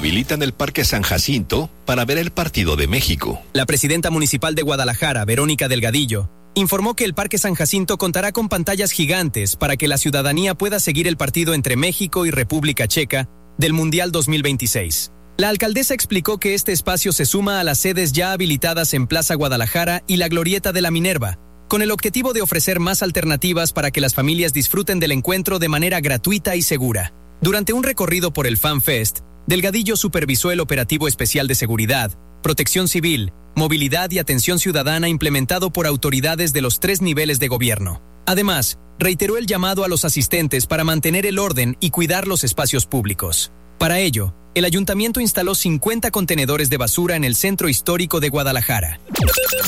habilitan el Parque San Jacinto para ver el partido de México. La presidenta municipal de Guadalajara, Verónica Delgadillo, informó que el Parque San Jacinto contará con pantallas gigantes para que la ciudadanía pueda seguir el partido entre México y República Checa del Mundial 2026. La alcaldesa explicó que este espacio se suma a las sedes ya habilitadas en Plaza Guadalajara y la Glorieta de la Minerva, con el objetivo de ofrecer más alternativas para que las familias disfruten del encuentro de manera gratuita y segura. Durante un recorrido por el Fan Fest, Delgadillo supervisó el operativo especial de seguridad, protección civil, movilidad y atención ciudadana implementado por autoridades de los 3 niveles de gobierno. Además, reiteró el llamado a los asistentes para mantener el orden y cuidar los espacios públicos. Para ello, el ayuntamiento instaló 50 contenedores de basura en el centro histórico de Guadalajara.